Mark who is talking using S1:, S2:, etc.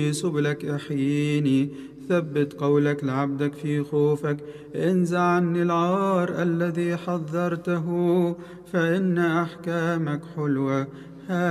S1: سبلك احييني. ثبت قولك لعبدك في خوفك. انزع عني العار الذي حذرته، فإن أحكامك حلوة.